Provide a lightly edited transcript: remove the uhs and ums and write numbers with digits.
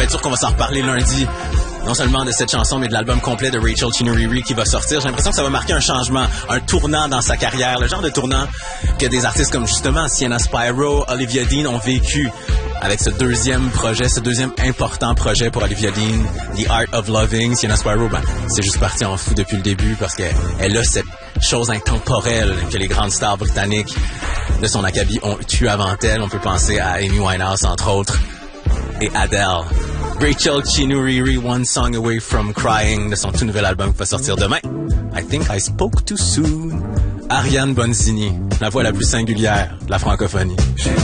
être sûr qu'on va s'en reparler lundi. Non seulement de cette chanson, mais de l'album complet de Rachel Chinouriri qui va sortir. J'ai l'impression que ça va marquer un changement, un tournant dans sa carrière. Le genre de tournant que des artistes comme justement Sienna Spyro, Olivia Dean ont vécu avec ce deuxième projet, ce deuxième important projet pour Olivia Dean, The Art of Loving. Sienna Spyro, c'est juste parti en fou depuis le début parce qu'elle a cette chose intemporelle que les grandes stars britanniques de son acabit ont eu avant elle. On peut penser à Amy Winehouse, entre autres, et Adele. Rachel Chinouriri, One Song Away From Crying, de son tout nouvel album qui va sortir demain. I Think I Spoke Too Soon. Ariane Bonzini, la voix la plus singulière de la francophonie.